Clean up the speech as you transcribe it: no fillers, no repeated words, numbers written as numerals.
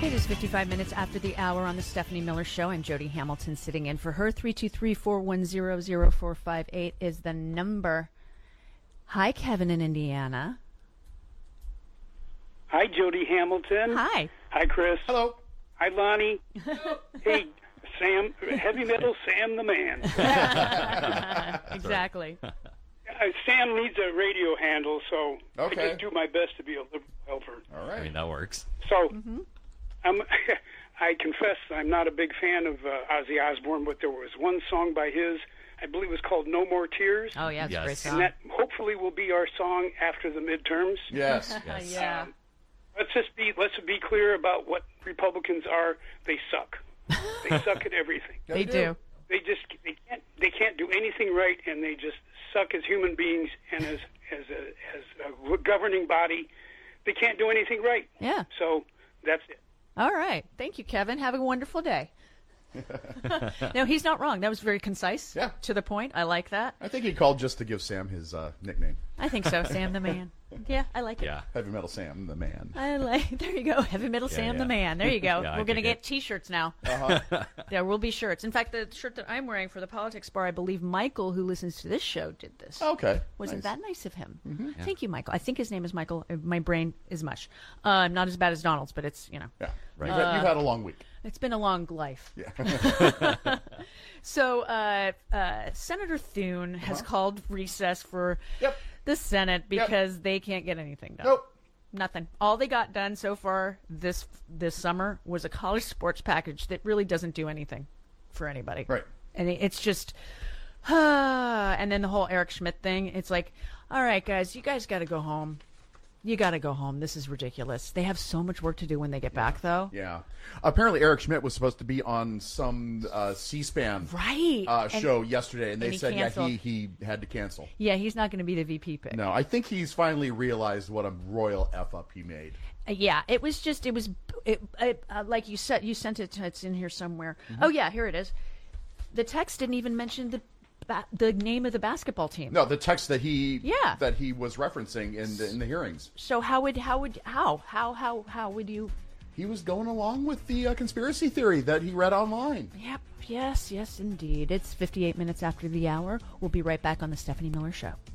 It is 55 minutes after the hour on the Stephanie Miller Show. I'm Jody Hamilton sitting in for her. 323-410-0458 is the number. Hi, Kevin in Indiana. Hi, Jody Hamilton. Hi. Hi, Chris. Hello. Hi, Lonnie. Hey, Sam, heavy metal Sam the man. Exactly. Sam needs a radio handle, so Okay. I just do my best to be able to help her. All right. I mean, that works. So, I confess I'm not a big fan of Ozzy Osbourne, but there was one song by his, I believe it was called No More Tears. Oh, yeah, it's a Yes. great And song. that hopefully will be our song after the midterms. Yes. Yes. Yeah. Let's be clear about what Republicans are. They suck. They suck at everything. Yeah, They do. They can't do anything right, and they just suck as human beings and as a governing body. They can't do anything right. Yeah. So that's it. All right. Thank you, Kevin. Have a wonderful day. No, he's not wrong. That was very concise. Yeah. To the point. I like that. I think he called just to give Sam his nickname. I think so, Sam the Man. Yeah, I like it. Yeah. Heavy Metal Sam, the man. There you go. Heavy Metal Sam the Man. There you go. Yeah, I We're going to dig get it. T-shirts now. Uh-huh. There will be shirts. In fact, the shirt that I'm wearing for the Politics Bar, I believe Michael, who listens to this show, did this. Okay. Wasn't Nice. that nice of him? Thank you, Michael. I think his name is Michael. My brain is mush. Not as bad as Donald's, but it's, Yeah. Right. You've had a long week. it's been a long life. Yeah. So Senator Thune has called recess for Yep. the Senate because they can't get anything done. Nope. Nothing. All they got done so far this summer was a college sports package that really doesn't do anything for anybody. Right. And it's just, and then the whole Eric Schmidt thing. It's like, all right, guys, you guys got to go home. You got to go home. This is ridiculous. They have so much work to do when they get back, though. Yeah. Apparently, Eric Schmidt was supposed to be on some C-SPAN Right. show yesterday, and they he said, canceled. he had to cancel. Yeah, he's not going to be the VP pick. No, I think he's finally realized what a royal F-up he made. Yeah, it was like you said, you sent it. It's in here somewhere. Oh yeah, here it is. The text didn't even mention the name of the basketball team. No, the text that he was referencing in the hearings. So how would you? He was going along with the conspiracy theory that he read online. Yep. Yes, indeed. It's 58 minutes after the hour. We'll be right back on the Stephanie Miller Show.